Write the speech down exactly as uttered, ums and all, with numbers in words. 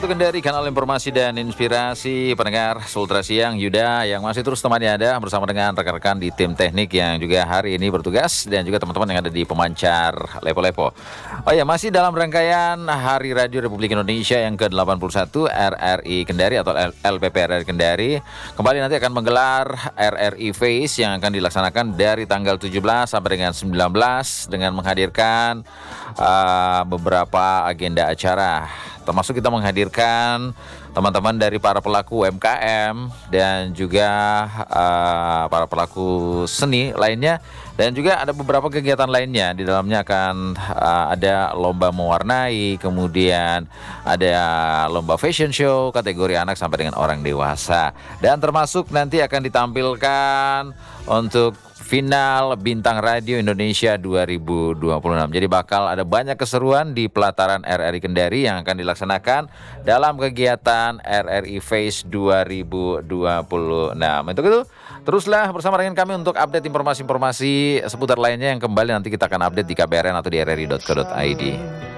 satu Kendari, kanal informasi dan inspirasi pendengar Sultra Siang. Yuda yang masih terus temani Anda bersama dengan rekan-rekan di tim teknik yang juga hari ini bertugas, dan juga teman-teman yang ada di pemancar Lepo-Lepo. Oh ya, masih dalam rangkaian Hari Radio Republik Indonesia yang ke delapan puluh satu R R I Kendari atau L P P R R I Kendari. Kembali nanti akan menggelar R R I Face yang akan dilaksanakan dari tanggal tujuh belas sampai dengan sembilan belas dengan menghadirkan uh, beberapa agenda acara. Termasuk kita menghadirkan teman-teman dari para pelaku U M K M dan juga uh, para pelaku seni lainnya, dan juga ada beberapa kegiatan lainnya. Di dalamnya akan uh, ada lomba mewarnai, kemudian ada lomba fashion show kategori anak sampai dengan orang dewasa, dan termasuk nanti akan ditampilkan untuk final Bintang Radio Indonesia dua ribu dua puluh enam. Jadi bakal ada banyak keseruan di pelataran R R I Kendari yang akan dilaksanakan dalam kegiatan R R I Face dua ribu dua puluh enam. Untuk itu, teruslah bersama dengan kami untuk update informasi-informasi seputar lainnya yang kembali nanti kita akan update di K B R N atau di r r i dot co dot i d.